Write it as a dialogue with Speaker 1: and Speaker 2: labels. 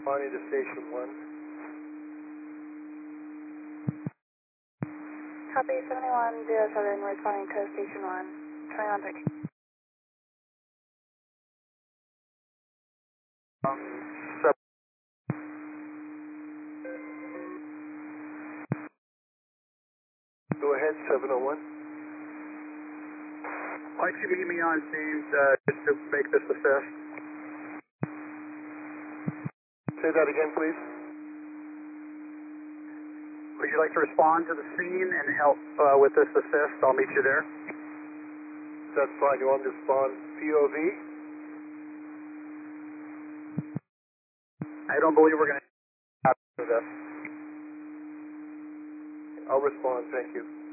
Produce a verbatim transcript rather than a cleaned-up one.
Speaker 1: Responding to station one.
Speaker 2: Copy seventy-one zero seven, responding to station one, twenty-one thirteen.
Speaker 1: Um, seven. Go ahead, seven oh one.
Speaker 3: Why don't you meet me on Teams uh, just to make this assist?
Speaker 1: Say that again, please.
Speaker 3: Would you like to respond to the scene and help uh, with this assist? I'll meet you there.
Speaker 1: That's fine. You want me to respond P O V?
Speaker 3: I don't believe we're going to have to do this.
Speaker 1: I'll respond. Thank you.